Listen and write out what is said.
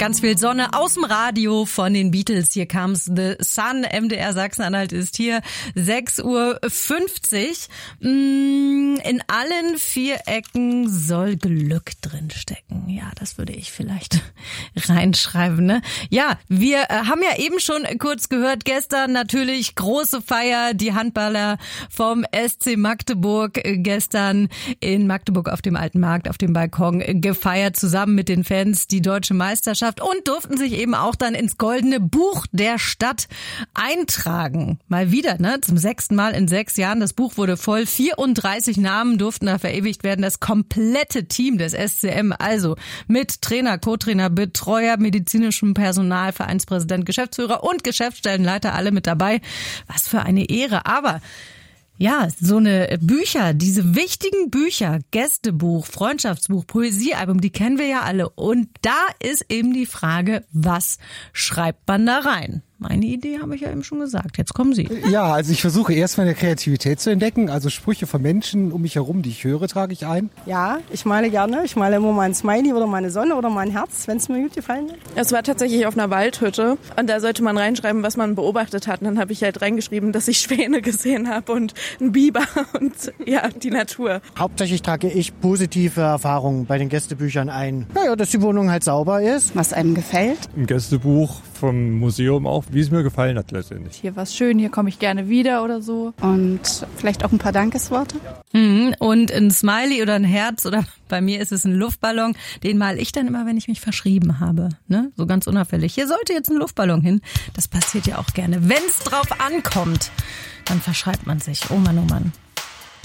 ganz viel Sonne aus dem Radio von den Beatles. Hier comes the sun. MDR Sachsen-Anhalt ist hier. 6:50 Uhr. In allen 4 Ecken soll Glück drinstecken. Ja, das würde ich vielleicht reinschreiben, ne? Ja, wir haben ja eben schon kurz gehört, gestern natürlich große Feier, die Handballer vom SC Magdeburg gestern in Magdeburg auf dem Alten Markt, auf dem Balkon gefeiert, zusammen mit den Fans die deutsche Meisterschaft und durften sich eben auch dann ins Goldene Buch der Stadt eintragen. Mal wieder, ne? Zum 6. Mal in 6 Jahren. Das Buch wurde voll. 34 Namen durften da verewigt werden. Das komplette Team des SCM, also mit Trainer, Co-Trainer, Betreuer, medizinischem Personal, Vereinspräsident, Geschäftsführer und Geschäftsstellenleiter, alle mit dabei. Was für eine Ehre. Aber ja, so eine Bücher, diese wichtigen Bücher, Gästebuch, Freundschaftsbuch, Poesiealbum, die kennen wir ja alle. Und da ist eben die Frage, was schreibt man da rein? Meine Idee habe ich ja eben schon gesagt. Jetzt kommen Sie. Ja, also ich versuche erst meine Kreativität zu entdecken. Also Sprüche von Menschen um mich herum, die ich höre, trage ich ein. Ja, ich male gerne. Ich male immer mal ein Smiley oder mal eine Sonne oder mal ein Herz, wenn es mir gut gefallen hat. Es war tatsächlich auf einer Waldhütte und da sollte man reinschreiben, was man beobachtet hat. Und dann habe ich halt reingeschrieben, dass ich Schwäne gesehen habe und einen Biber und ja, die Natur. Hauptsächlich trage ich positive Erfahrungen bei den Gästebüchern ein. Naja, dass die Wohnung halt sauber ist. Was einem gefällt. Ein Gästebuch vom Museum auch, wie es mir gefallen hat letztendlich. Hier war's schön, hier komme ich gerne wieder oder so. Und vielleicht auch ein paar Dankesworte. Und ein Smiley oder ein Herz oder bei mir ist es ein Luftballon. Den male ich dann immer, wenn ich mich verschrieben habe. Ne? So ganz unauffällig. Hier sollte jetzt ein Luftballon hin. Das passiert ja auch gerne. Wenn es drauf ankommt, dann verschreibt man sich. Oh Mann, oh Mann.